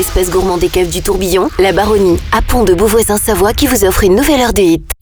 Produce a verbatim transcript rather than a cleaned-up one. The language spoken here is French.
espace gourmand des caves du Tourbillon, la Baronnie, à Pont de Beauvoisin-Savoie qui vous offre une nouvelle heure de hit.